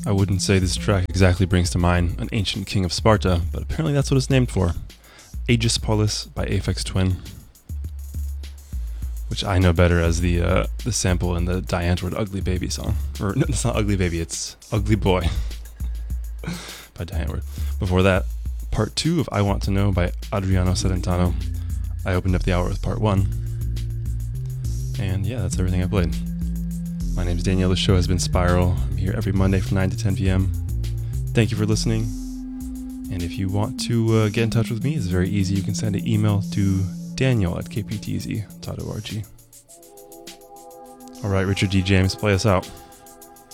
I wouldn't say this track exactly brings to mind an ancient king of Sparta, but apparently that's what it's named for. Aegis Polis by Aphex Twin, which I know better as the sample in the Die Antwoord Ugly Baby song. Or, no, it's not Ugly Baby, it's Ugly Boy by Die Antwoord. Before that, part 2 of I Want to Know by Adriano Celentano. I opened up the hour with part 1. And yeah, that's everything I played. My name is Daniel, the show has been Spiral. I'm here every Monday from 9 to 10 p.m. Thank you for listening. And if you want to get in touch with me, it's very easy. You can send an email to daniel@kptz.org. Alright, Richard D. James, play us out.